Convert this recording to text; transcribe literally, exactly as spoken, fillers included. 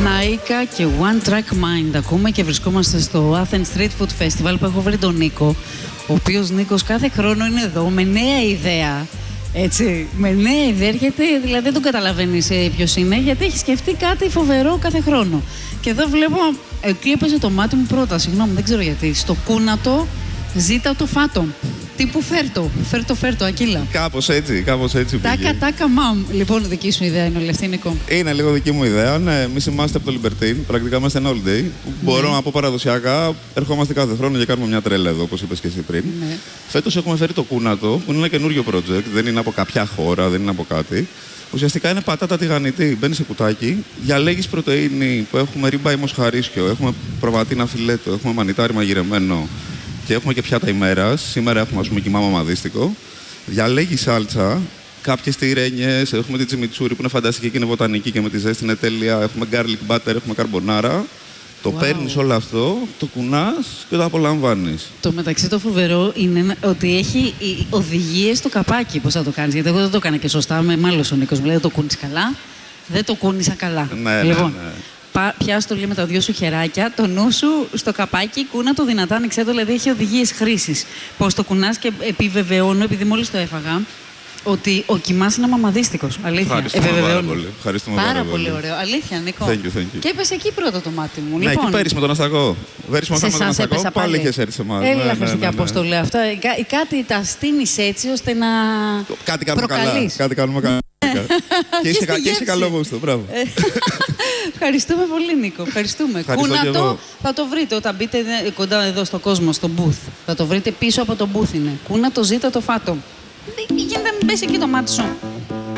Νάικα και One Track Mind. Ακούμε και βρισκόμαστε στο Athens Street Food Festival που έχω βρει τον Νίκο, ο οποίος Νίκος κάθε χρόνο είναι εδώ με νέα ιδέα. Έτσι, με νέα ιδέα έρχεται, δηλαδή δεν τον καταλαβαίνεις ποιος είναι, γιατί έχει σκεφτεί κάτι φοβερό κάθε χρόνο. Και εδώ βλέπω, εκεί έπαιζε το μάτι μου πρώτα, συγγνώμη, δεν ξέρω γιατί. Στο κούνατο, ζήτα το φάτο. Τύπου φέρτο, φέρτο, φέρτο, Ακύλα. Κάπως έτσι, κάπως έτσι. Τάκα, τάκα, μαμ. Λοιπόν, δική σου ιδέα είναι όλη αυτή, Νίκο. Είναι λίγο δική μου ιδέα. Ναι, εμείς είμαστε από το Libertine. Πρακτικά είμαστε ένα all day. Ναι. Μπορώ να πω παραδοσιακά, ερχόμαστε κάθε χρόνο και κάνουμε μια τρέλα εδώ, όπως είπες και εσύ πριν. Ναι. Φέτος έχουμε φέρει το κούνατο, που είναι ένα καινούριο project. Δεν είναι από κάποια χώρα, δεν είναι από κάτι. Ουσιαστικά είναι πατάτα τηγανιτή. Μπαίνει σε κουτάκι, διαλέγεις πρωτεΐνη που έχουμε ρίμπα ή μοσχαρίσιο, έχουμε προβατίνα φιλέτο, έχουμε μανιτάρι μαγειρεμένο. Και έχουμε και πιάτα ημέρας. Σήμερα έχουμε, ας πούμε, κιμά μαμαδίστικο. Διαλέγει σάλτσα, κάποιες τυρένιες, έχουμε τη τσιμιτσούρι που είναι φανταστική και είναι βοτανική και με τη ζέστη είναι τέλεια. Έχουμε garlic butter, έχουμε καρμπονάρα. Το wow. παίρνεις όλο αυτό, το κουνάς και το απολαμβάνεις. Το μεταξύ το φοβερό είναι ότι έχει οδηγίες στο καπάκι πώς θα το κάνεις. Γιατί εγώ δεν το έκανα και σωστά. Με μάλλον ο Νίκος μου λέει: το κούνεις καλά. Δεν το κούνησα καλά. Ναι, λοιπόν, ναι, ναι. Πιάσ' το λίγο με τα δυο σου χεράκια, το νου σου στο καπάκι, κούνα το δυνατά, άνοιξε το, δηλαδή έχει οδηγίες χρήσης. Πώς το κουνάς και επιβεβαιώνω, επειδή μόλις το έφαγα, ότι ο κιμάς είναι μαμαδίστικος. Αλήθεια. Ευχαριστούμε πάρα πολύ. Ευχαριστούμε πάρα, πάρα πολύ. πολύ. Ωραίο. Αλήθεια, Νίκο. Thank you, thank you. Και έπεσε εκεί πρώτα το μάτι μου. Ναι, λοιπόν, εκεί πέρυσι με τον Αστακό. Πέρυσι με τον Αστακό, πάλι είχες έρθει σε εμάς. Έλα, ναι, ναι, Χριστικά, ναι, ναι. πώς το λέω αυτό. Κά, κάτι τα στείνεις έτσι ώστε να κάτι κάνουμε προκαλείς. Καλά. Κάτι κάνουμε καλά. Και είσαι, και είσαι καλό γούστο, μπράβο. Ευχαριστούμε πολύ, Νίκο. Ευχαριστούμε. Κούνατο θα το βρείτε όταν μπείτε κοντά εδώ στο κόσμο, στο booth. Θα το βρείτε πίσω από το booth είναι. Κούνατο, ζήτα το φάτο. Γίνεται να μην πέσει εκεί το μάτι σου.